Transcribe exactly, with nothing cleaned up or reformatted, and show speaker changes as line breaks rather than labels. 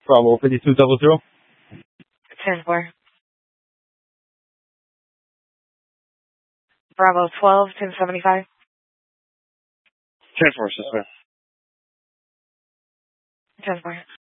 Bravo fifty-two double zero.
ten four. Bravo twelve, ten seventy-five.
ten four, suspect.
ten four.